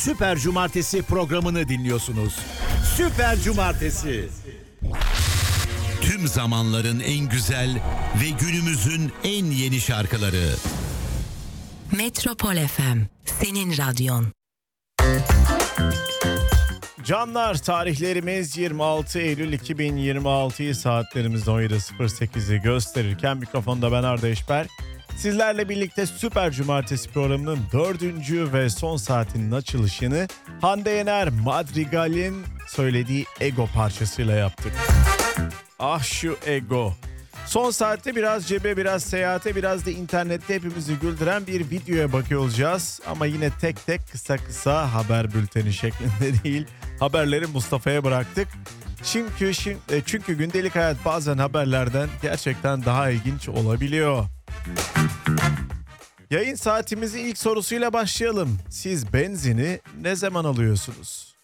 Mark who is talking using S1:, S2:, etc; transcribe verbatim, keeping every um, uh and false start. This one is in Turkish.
S1: Süper Cumartesi programını dinliyorsunuz. Süper Cumartesi. Tüm zamanların en güzel ve günümüzün en yeni şarkıları.
S2: Metropol F M, senin radyon.
S3: Canlar, tarihlerimiz yirmi altı Eylül iki bin yirmi altıyı saatlerimiz on yedi sıfır sekizi gösterirken mikrofonda ben Arda Eşber. Sizlerle birlikte Süper Cumartesi programının dördüncü ve son saatinin açılışını Hande Yener Madrigal'in söylediği Ego parçasıyla yaptık. Ah şu ego. Son saatte biraz cebe, biraz seyahate, biraz da internette hepimizi güldüren bir videoya bakıyor olacağız. Ama yine tek tek kısa kısa haber bülteni şeklinde değil, haberleri Mustafa'ya bıraktık. Çünkü, çünkü gündelik hayat bazen haberlerden gerçekten daha ilginç olabiliyor. Yayın saatimizin ilk sorusuyla başlayalım. Siz benzini ne zaman alıyorsunuz?